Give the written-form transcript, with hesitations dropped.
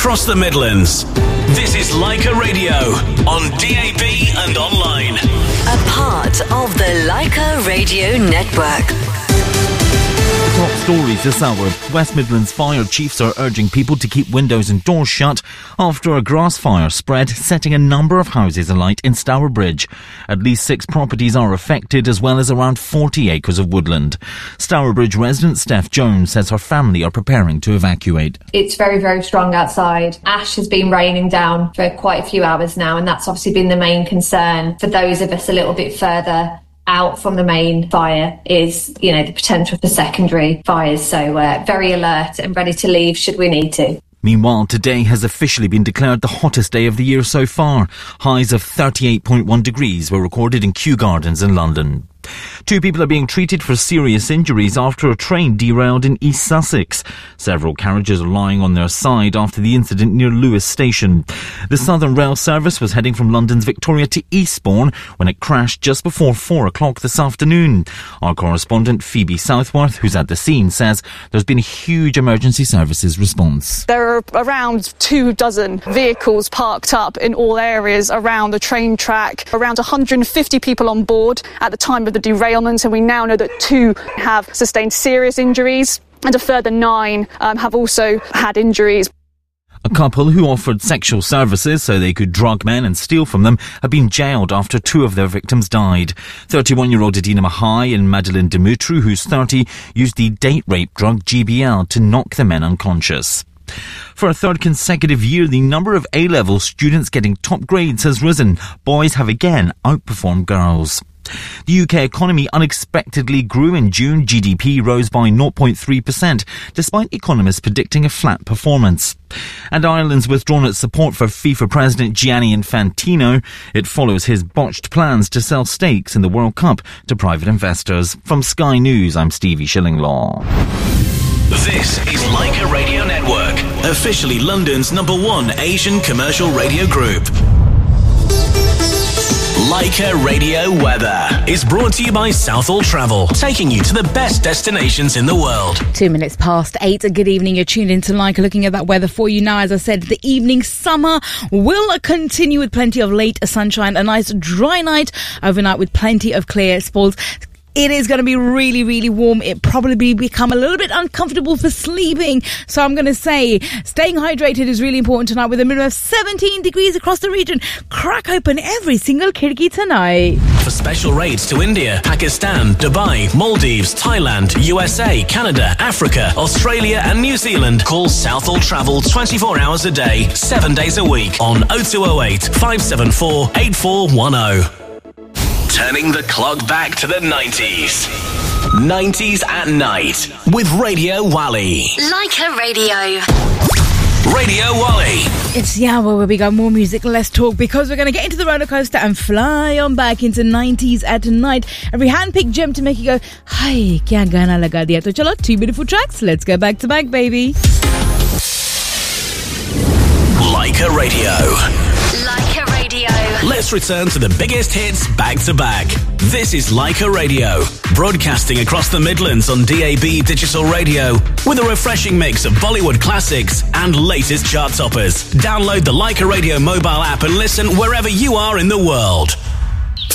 across the Midlands. This is Leica Radio on DAB and online. A part of the Leica Radio Network. Top stories this hour. West Midlands fire chiefs are urging people to keep windows and doors shut after a grass fire spread, setting a number of houses alight in Stourbridge. At least 6 properties are affected, as well as around 40 acres of woodland. Stourbridge resident Steph Jones says her family are preparing to evacuate. It's very, very strong outside. Ash has been raining down for quite a few hours now, and that's obviously been the main concern for those of us a little bit further out from the main fire is, the potential for secondary fires. So very alert and ready to leave should we need to. Meanwhile, today has officially been declared the hottest day of the year so far. Highs of 38.1 degrees were recorded in Kew Gardens in London. 2 people are being treated for serious injuries after a train derailed in East Sussex. Several carriages are lying on their side after the incident near Lewes Station. The Southern Rail service was heading from London's Victoria to Eastbourne when it crashed just before 4 o'clock this afternoon. Our correspondent Phoebe Southworth, who's at the scene, says there's been a huge emergency services response. There are around 24 vehicles parked up in all areas around the train track, around 150 people on board at the time of the derailment, and we now know that 2 have sustained serious injuries and a further 9 have also had injuries. A couple who offered sexual services so they could drug men and steal from them have been jailed after 2 of their victims died. 31-year-old Adina Mahai and Madeleine Dimitru, who's 30, used the date rape drug GBL to knock the men unconscious. For a 3rd consecutive year, the number of A-level students getting top grades has risen. Boys have again outperformed girls. The UK economy unexpectedly grew in June. GDP rose by 0.3%, despite economists predicting a flat performance. And Ireland's withdrawn its support for FIFA President Gianni Infantino. It follows his botched plans to sell stakes in the World Cup to private investors. From Sky News, I'm Stevie Shillinglaw. This is Leica Radio Network, officially London's #1 Asian commercial radio group. Leica Radio Weather is brought to you by Southall Travel, taking you to the best destinations in the world. 2 minutes past 8. Good evening. You're tuned into Leica, looking at that weather for you now. As I said, the evening summer will continue with plenty of late sunshine, a nice dry night overnight with plenty of clear spells. It is going to be really, really warm. It probably become a little bit uncomfortable for sleeping. So I'm going to say staying hydrated is really important tonight with a minimum of 17 degrees across the region. Crack open every single khirki tonight. For special rates to India, Pakistan, Dubai, Maldives, Thailand, USA, Canada, Africa, Australia and New Zealand, call Southall Travel 24 hours a day, 7 days a week on 0208 574 8410. Turning the clock back to the 90s. 90s at night with Radio Wally. Leica Radio. Radio Wally. It's the hour where we got more music, less talk, because we're going to get into the roller coaster and fly on back into 90s at night. Every hand-picked gem to make you go, hi, kya gana laga diya. So chalo, 2 beautiful tracks. Let's go back to back, baby. Leica Radio. Leica Radio. Let's return to the biggest hits back to back. This is Leica Radio, broadcasting across the Midlands on DAB digital radio with a refreshing mix of Bollywood classics and latest chart toppers. Download the Leica Radio mobile app and listen wherever you are in the world.